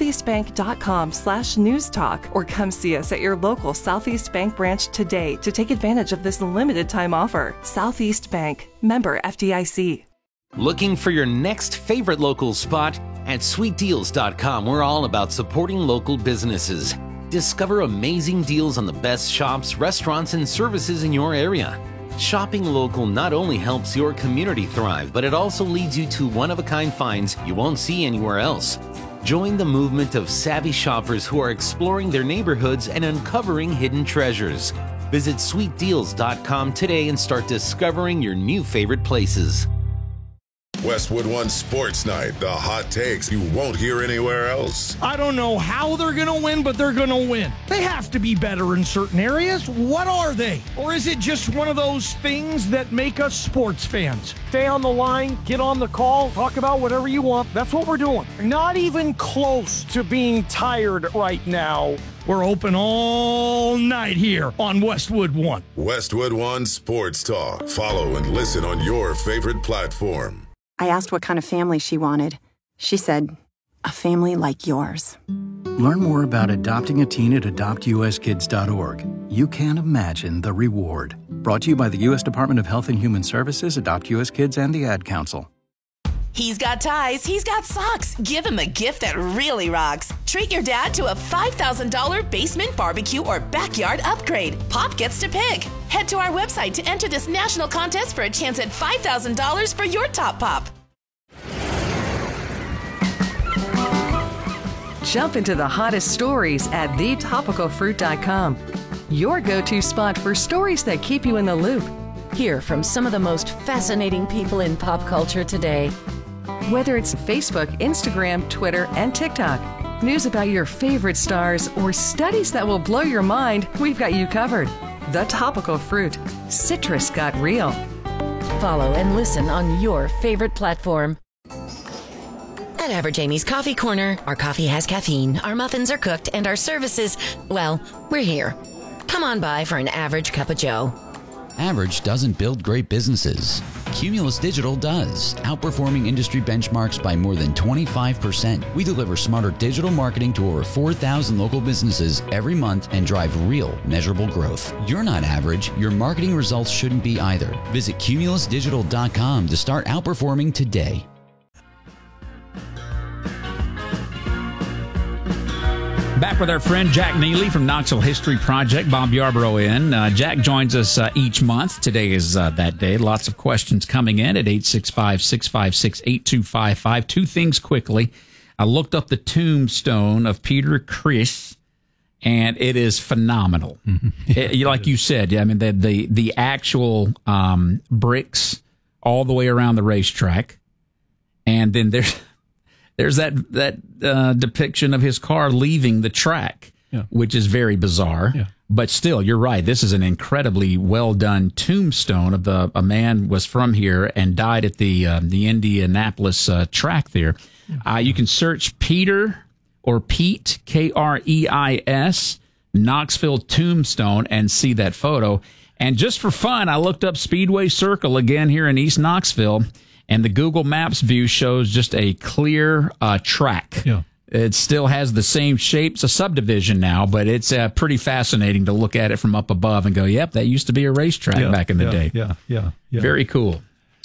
southeastbank.com/newstalk or come see us at your local Southeast Bank branch today to take advantage of this limited time offer. Southeast Bank, member FDIC. Looking for your next favorite local spot? At sweetdeals.com, we're all about supporting local businesses. Discover amazing deals on the best shops, restaurants, and services in your area. Shopping local not only helps your community thrive, but it also leads you to one-of-a-kind finds you won't see anywhere else. Join the movement of savvy shoppers who are exploring their neighborhoods and uncovering hidden treasures. Visit sweetdeals.com today and start discovering your new favorite places. Westwood One Sports Night, the hot takes you won't hear anywhere else. I don't know how they're going to win, but they're going to win. They have to be better in certain areas. What are they? Or is it just one of those things that make us sports fans? Stay on the line, get on the call, talk about whatever you want. That's what we're doing. Not even close to being tired right now. We're open all night here on Westwood One. Westwood One Sports Talk. Follow and listen on your favorite platform. I asked what kind of family she wanted. She said, a family like yours. Learn more about adopting a teen at adoptuskids.org. You can't imagine the reward. Brought to you by the U.S. Department of Health and Human Services, Adopt U.S. Kids, and the Ad Council. He's got ties, he's got socks. Give him a gift that really rocks. Treat your dad to a $5,000 basement barbecue or backyard upgrade. Pop gets to pick. Head to our website to enter this national contest for a chance at $5,000 for your top pop. Jump into the hottest stories at thetopicalfruit.com. Your go-to spot for stories that keep you in the loop. Hear from some of the most fascinating people in pop culture today. Whether it's Facebook, Instagram, Twitter, and TikTok, news about your favorite stars, or studies that will blow your mind, we've got you covered. The Topical Fruit. Citrus got real. Follow and listen on your favorite platform. At Average Amy's Coffee Corner, our coffee has caffeine, our muffins are cooked, and our services, well, we're here. Come on by for an average cup of joe. Average doesn't build great businesses. Cumulus Digital does, outperforming industry benchmarks by more than 25%. We deliver smarter digital marketing to over 4,000 local businesses every month and drive real, measurable growth. You're not average. Your marketing results shouldn't be either. Visit cumulusdigital.com to start outperforming today. Back with our friend Jack Neely from Knoxville History Project. Bob Yarborough in. Jack joins us each month. Today is that day. Lots of questions coming in at 865-656-8255. Two things quickly. I looked up the tombstone of Peter Criss, and it is phenomenal. Like you said, I mean, the actual bricks all the way around the racetrack. And then there's that depiction of his car leaving the track, which is very bizarre. Yeah. But still, you're right. This is an incredibly well done tombstone of a man was from here and died at the Indianapolis track there. You can search Peter or Pete, Kreis, Knoxville tombstone, and see that photo. And just for fun, I looked up Speedway Circle again here in East Knoxville. And the Google Maps view shows just a clear track It still has the same shape. It's a subdivision now, but it's pretty fascinating to look at it from up above and go, yep, that used to be a racetrack back in the day. Yeah. Very cool.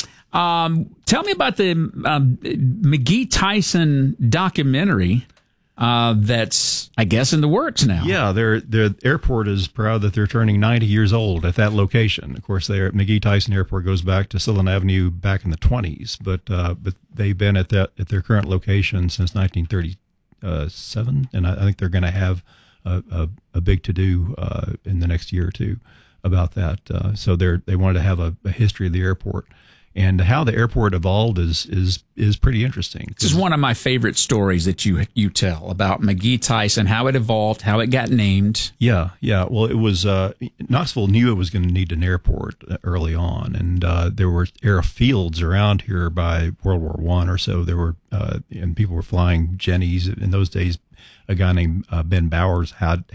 Tell me about the McGee Tyson documentary that's, I guess, in the works now. Yeah, the airport is proud that they're turning 90 years old at that location. Of course, McGee Tyson Airport goes back to Sutherland Avenue back in the 20s, but they've been at their current location since 1937, and I think they're going to have a big to-do in the next year or two about that. So they wanted to have a history of the airport. And how the airport evolved is pretty interesting. This is one of my favorite stories that you tell about McGee Tyson, how it evolved, how it got named. Yeah. Well, it was Knoxville knew it was going to need an airport early on, and there were airfields around here by World War I or so. There were and people were flying Jennies in those days. A guy named Ben Bowers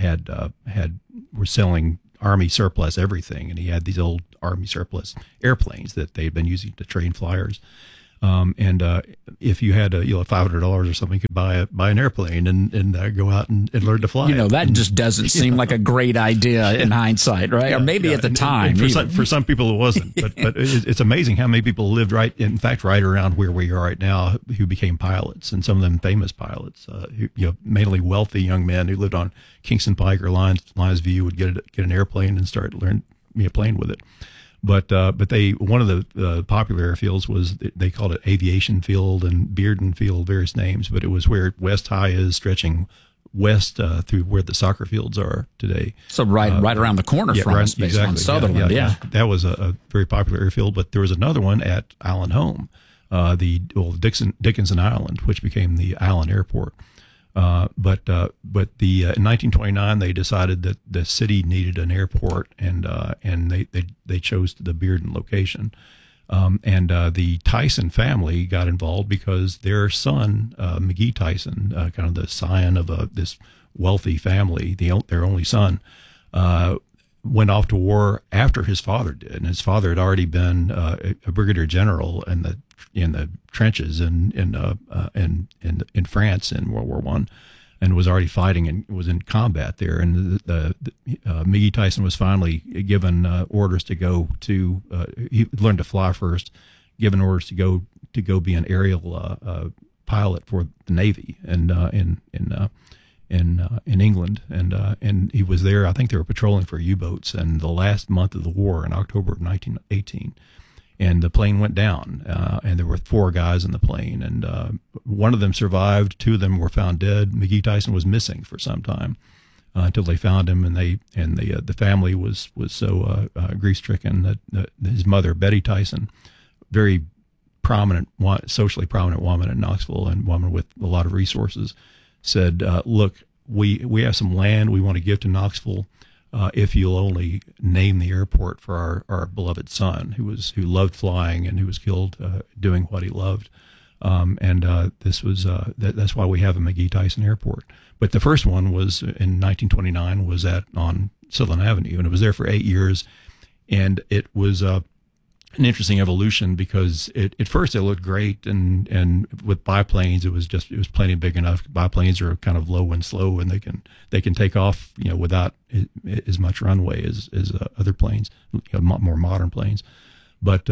were selling Army surplus everything, and he had these old Army surplus airplanes that they had been using to train flyers. And if you had $500 or something, you could buy an airplane and go out and learn to fly. That just doesn't seem like a great idea in hindsight, right? Or maybe at the time. For some people it wasn't, but it's amazing how many people lived right around where we are right now who became pilots, and some of them famous pilots, mainly wealthy young men who lived on Kingston Pike or Lions View would get an airplane and start playing with it. But one of the popular airfields was, they called it Aviation Field and Bearden Field, various names, but it was where West High is, stretching west through where the soccer fields are today. So right around the corner from us, basically, on Sutherland. Yeah. That was a very popular airfield, but there was another one at Island Home, the Dickinson Island, which became the Island Airport. But in 1929 they decided that the city needed an airport, and they chose the Bearden location. And the Tyson family got involved because their son, McGee Tyson, kind of the scion of this wealthy family, their only son, went off to war after his father did, and his father had already been a brigadier general in the trenches in France in World War I, and was already fighting and was in combat there. And McGee Tyson was finally given orders to go to. He learned to fly first, given orders to go be an aerial pilot for the Navy, and in England, and he was there. I think they were patrolling for U-boats, and the last month of the war in October of 1918, and the plane went down, and there were 4 guys in the plane, and one of them survived. 2 of them were found dead. McGee Tyson was missing for some time until they found him, and the family was so grief-stricken that his mother, Betty Tyson, very prominent, socially prominent woman in Knoxville, and woman with a lot of resources, said, look, we have some land we want to give to Knoxville if you'll only name the airport for our beloved son who loved flying and who was killed doing what he loved. This was that's why we have a McGee Tyson Airport. But the first one was in 1929 was on Sutherland Avenue, and it was there for 8 years, and it was an interesting evolution because at first it looked great, and with biplanes it was plenty big enough. Biplanes are kind of low and slow, and they can take off without as much runway as other planes, more modern planes. But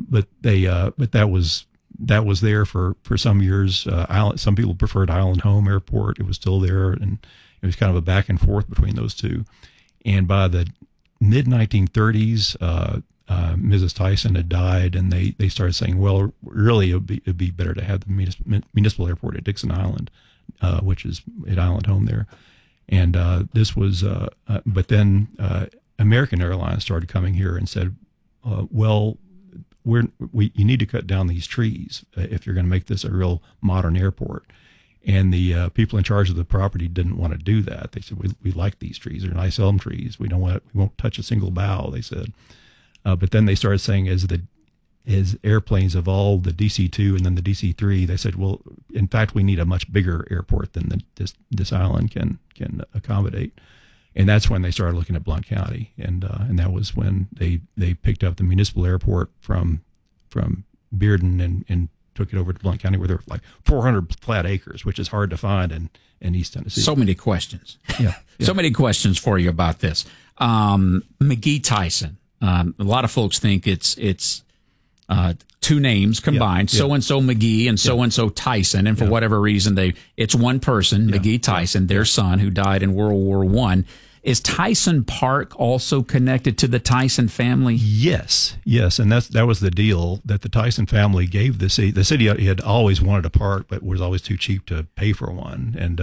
that was there for some years. Some people preferred Island Home Airport. It was still there, and it was kind of a back and forth between those two. And by the mid 1930s. Mrs. Tyson had died, and they started saying, well, really it'd be better to have the municipal airport at Dixon Island, which is at Island Home there. And this was, but then American Airlines started coming here and said, well, you need to cut down these trees if you're going to make this a real modern airport. And the people in charge of the property didn't want to do that. They said, we like these trees. They're nice elm trees. We won't touch a single bough, they said. But then they started saying as airplanes evolved, the DC-2 and then the DC-3, they said, well, in fact, we need a much bigger airport than this island can accommodate. And that's when they started looking at Blount County, and that was when they picked up the municipal airport from Bearden and took it over to Blount County, where there were like 400 flat acres, which is hard to find in East Tennessee. So many questions. Yeah. So many questions for you about this. McGee Tyson. A lot of folks think it's two names combined, so-and-so McGee and so-and-so Tyson, and for whatever reason, it's one person, McGee Tyson, their son, who died in World War I. Is Tyson Park also connected to the Tyson family? Yes, and that was the deal that the Tyson family gave the city. The city had always wanted a park, but was always too cheap to pay for one. And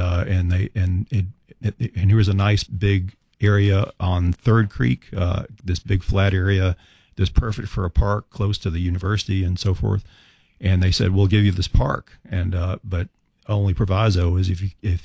here was a nice big area on Third Creek, this big flat area that's perfect for a park close to the university and so forth. And they said, "We'll give you this park, and but only proviso is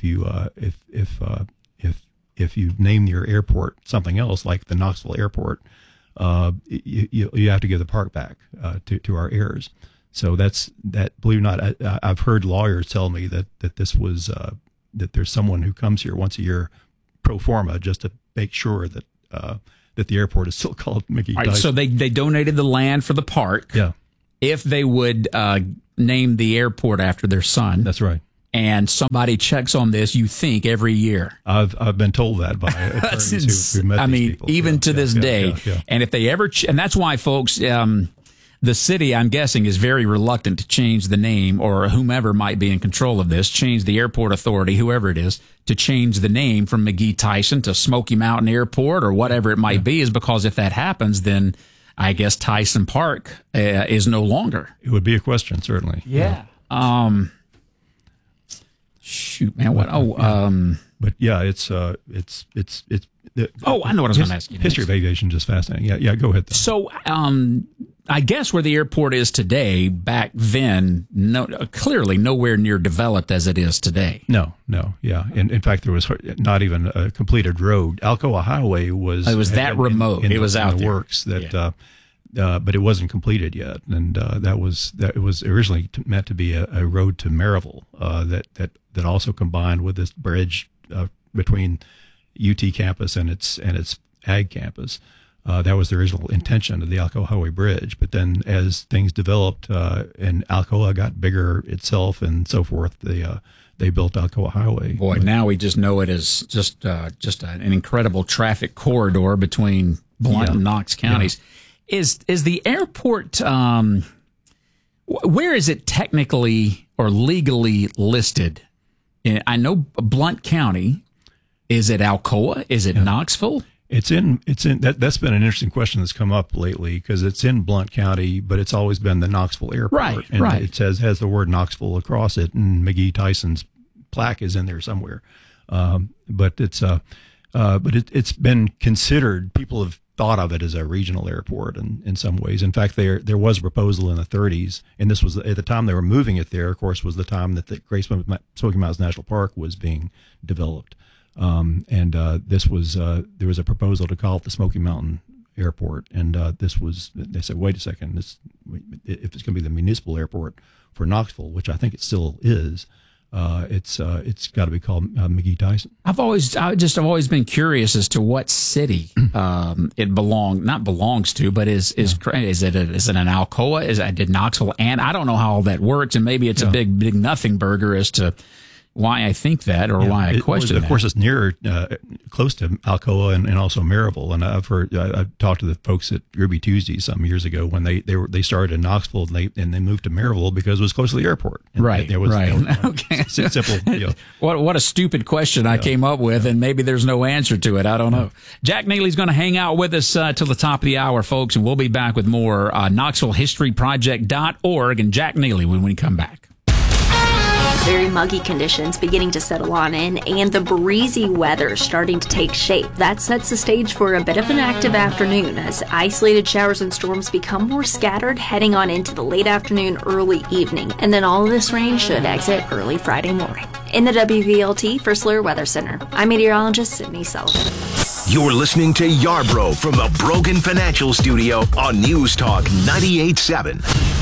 if you name your airport something else, like the Knoxville Airport, you have to give the park back to our heirs." So that. Believe it or not, I've heard lawyers tell me that this was that there's someone who comes here once a year, pro forma, just to make sure that the airport is still called McGee Tyson. Right, so they donated the land for the park. Yeah. If they would name the airport after their son. That's right. And somebody checks on this, you think, every year. I've been told that by attorneys who met these people. Even to this day. Yeah. And if they ever, and that's why, folks, the city, I'm guessing, is very reluctant to change the name, or whomever might be in control of this, change the airport authority, whoever it is, to change the name from McGee Tyson to Smoky Mountain Airport or whatever it might be, is because if that happens, then I guess Tyson Park is no longer. It would be a question, certainly. Yeah. Shoot, man, what? But yeah, it's. I know what I was going to ask you. History of aviation is just fascinating. Yeah, go ahead. So, I guess where the airport is today, back then, clearly nowhere near developed as it is today. No, yeah. In fact, there was not even a completed road. Alcoa Highway was. It was that remote. It was out the there. Works that. But it wasn't completed yet, and it was originally meant to be a road to Maryville that also combined with this bridge between UT campus and its ag campus. That was the original intention of the Alcoa Highway Bridge. But then, as things developed and Alcoa got bigger itself and so forth, they built Alcoa Highway. Boy, now we just know it as just an incredible traffic corridor between Blount and Knox counties. Yeah. Is the airport, where is it technically or legally listed? I know Blount County. Is it Alcoa? Is it Knoxville? It's in that's been an interesting question that's come up lately, because it's in Blount County, but it's always been the Knoxville Airport. Right, and right. It has the word Knoxville across it, and McGee Tyson's plaque is in there somewhere. But it's been considered, people have thought of it as a regional airport in some ways. In fact, there was a proposal in the 30s, and this was at the time they were moving it there, of course, was the time that the Great Smoky Mountains National Park was being developed. This was there was a proposal to call it the Smoky Mountain Airport, and they said, wait a second, if it's going to be the municipal airport for Knoxville, which I think it still is, it's got to be called McGee Tyson. I've always been curious as to what city it belongs to, but is it an Alcoa? Did Knoxville? And I don't know how all that works, and maybe it's a big nothing burger as to why I think that or why I question that. Of course, it's near, close to Alcoa and also Maryville. And I've talked to the folks at Ruby Tuesday some years ago when they started in Knoxville and they moved to Maryville because it was close to the airport. And right. Okay. Simple. What a stupid question I came up with, and maybe there's no answer to it. I don't know. Jack Neely's going to hang out with us till the top of the hour, folks, and we'll be back with more KnoxvilleHistoryProject.org and Jack Neely when we come back. Very muggy conditions beginning to settle on in, and the breezy weather starting to take shape. That sets the stage for a bit of an active afternoon as isolated showers and storms become more scattered heading on into the late afternoon, early evening. And then all of this rain should exit early Friday morning. In the WVLT First Alert Weather Center, I'm meteorologist Sydney Sullivan. You're listening to Yarbrough from the Brogan Financial Studio on News Talk 98.7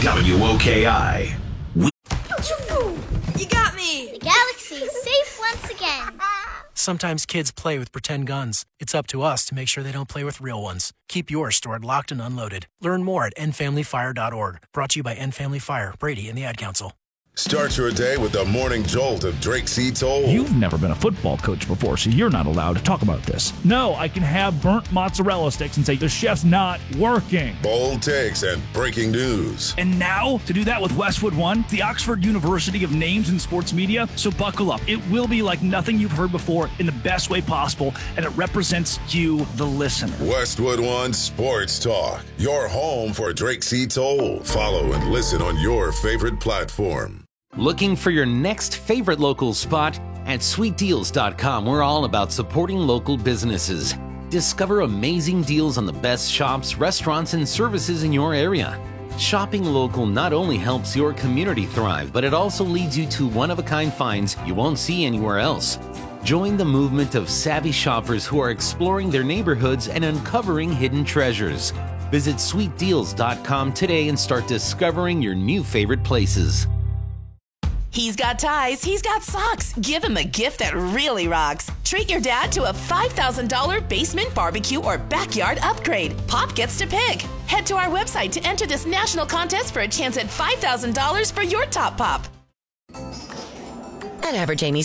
WOKI. You got me! The galaxy is safe once again. Sometimes kids play with pretend guns. It's up to us to make sure they don't play with real ones. Keep yours stored locked and unloaded. Learn more at endfamilyfire.org. Brought to you by End Family Fire, Brady, and the Ad Council. Start your day with the morning jolt of Drake C. Toll. You've never been a football coach before, so you're not allowed to talk about this. No, I can have burnt mozzarella sticks and say the chef's not working. Bold takes and breaking news. And now, to do that with Westwood One, the Oxford University of Names in Sports Media. So buckle up. It will be like nothing you've heard before in the best way possible, and it represents you, the listener. Westwood One Sports Talk, your home for Drake C. Toll. Follow and listen on your favorite platform. Looking for your next favorite local spot? At sweetdeals.com, we're all about supporting local businesses. Discover amazing deals on the best shops, restaurants, and services in your area. Shopping local not only helps your community thrive, but it also leads you to one-of-a-kind finds you won't see anywhere else. Join the movement of savvy shoppers who are exploring their neighborhoods and uncovering hidden treasures. Visit sweetdeals.com today and start discovering your new favorite places. He's got ties, he's got socks. Give him a gift that really rocks. Treat your dad to a $5,000 basement barbecue or backyard upgrade. Pop gets to pick. Head to our website to enter this national contest for a chance at $5,000 for your top pop. At Average Amy's